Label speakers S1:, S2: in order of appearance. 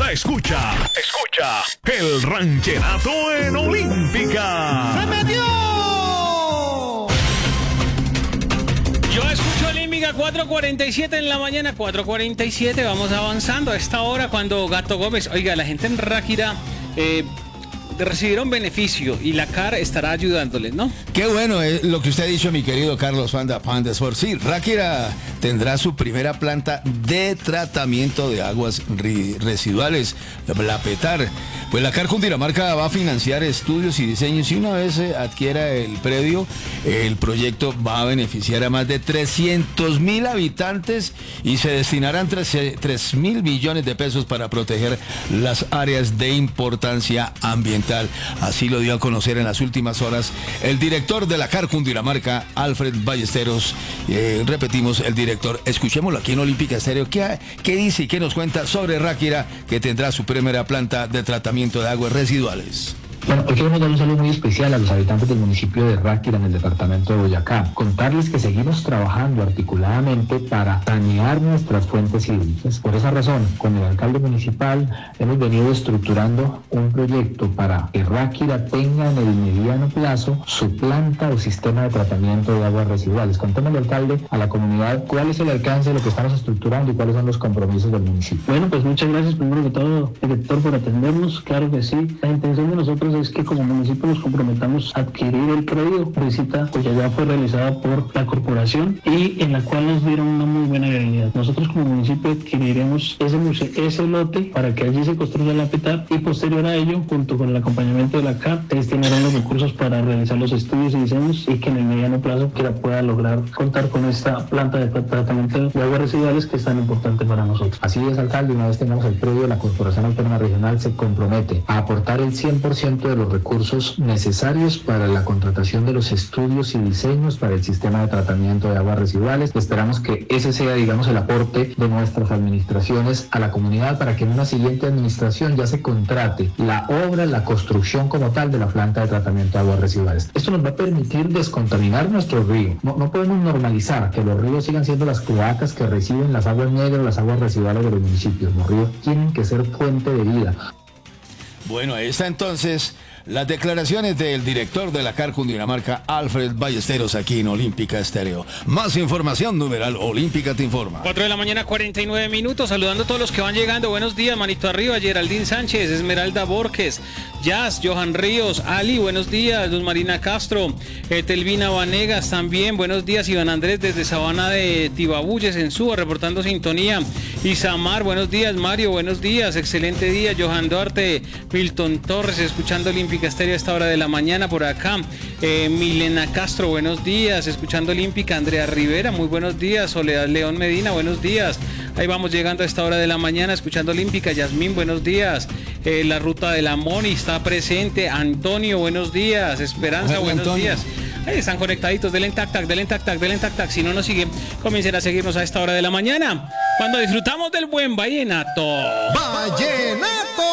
S1: Usted escucha el rancherato en Olímpica.
S2: ¡Se metió!
S3: Yo escucho Olímpica, 4:47 en la mañana, 4:47, vamos avanzando a esta hora cuando Gato Gómez, oiga, la gente en Ráquira recibieron beneficio y la CAR estará ayudándoles, ¿no?
S4: Qué bueno lo que usted ha dicho, mi querido Carlos Wanda Pandesfor. Sí, Ráquira tendrá su primera planta de tratamiento de aguas residuales, la PETAR. Pues la CAR Cundinamarca va a financiar estudios y diseños y una vez adquiera el predio, el proyecto va a beneficiar a más de 300.000 habitantes y se destinarán 3.000 millones de pesos para proteger las áreas de importancia ambiental. Así lo dio a conocer en las últimas horas el director de la CAR Cundinamarca, Alfred Ballesteros. Repetimos, el director. Escuchémoslo aquí en Olímpica Estéreo. ¿Qué dice y qué nos cuenta sobre Ráquira, que tendrá su primera planta de tratamiento de aguas residuales?
S5: Bueno, hoy queremos dar un saludo muy especial a los habitantes del municipio de Ráquira en el departamento de Boyacá. Contarles que seguimos trabajando articuladamente para sanear nuestras fuentes hídricas. Por esa razón, con el alcalde municipal hemos venido estructurando un proyecto para que Ráquira tenga en el mediano plazo su planta o sistema de tratamiento de aguas residuales. Contémosle, alcalde, a la comunidad cuál es el alcance de lo que estamos estructurando y cuáles son los compromisos del municipio.
S6: Bueno, pues muchas gracias primero que todo, director, por atendernos. Claro que sí. La intención de nosotros es que como municipio nos comprometamos a adquirir el crédito. La visita pues ya fue realizada por la corporación y en la cual nos dieron una muy buena garantía. Nosotros como municipio adquiriremos ese lote para que allí se construya la PETAR y posterior a ello, junto con el acompañamiento de la CAR, se destinarán los recursos para realizar los estudios y diseños y que en el mediano plazo pueda lograr contar con esta planta de tratamiento de aguas residuales que es tan importante para nosotros.
S5: Así es, alcalde, una vez tengamos el predio, la Corporación Autónoma Regional se compromete a aportar el 100% de los recursos necesarios para la contratación de los estudios y diseños para el sistema de tratamiento de aguas residuales. Esperamos que ese sea, digamos, el aporte de nuestras administraciones a la comunidad para que en una siguiente administración ya se contrate la obra, la construcción como tal de la planta de tratamiento de aguas residuales. Esto nos va a permitir descontaminar nuestros ríos. No podemos normalizar que los ríos sigan siendo las cloacas que reciben las aguas negras, las aguas residuales de los municipios. Los ríos tienen que ser fuente de vida.
S4: Bueno, ahí está entonces las declaraciones del director de la CAR Cundinamarca, Alfred Ballesteros, aquí en Olímpica Estéreo. Más información, numeral Olímpica te informa.
S3: 4:49, saludando a todos los que van llegando. Buenos días, manito arriba, Geraldine Sánchez, Esmeralda Borges, Jazz, Johan Ríos, Ali, buenos días, Luz Marina Castro, Telvina Vanegas también, buenos días, Iván Andrés desde Sabana de Tibabuyes, en Suba, reportando sintonía. Isamar, buenos días, Mario, buenos días, excelente día, Johan Duarte, Milton Torres, escuchando Olímpica Estéreo a esta hora de la mañana por acá. Milena Castro, buenos días, escuchando Olímpica. Andrea Rivera, muy buenos días. Soledad León Medina, buenos días. Ahí vamos llegando a esta hora de la mañana escuchando Olímpica. Yasmín, buenos días. La Ruta de la Moni está presente. Antonio, buenos días. Esperanza, buenos días. Ahí están conectaditos, denle tac tac. Si no nos siguen, comiencen a seguirnos a esta hora de la mañana, cuando disfrutamos del buen vallenato.
S2: ¡Vallenato!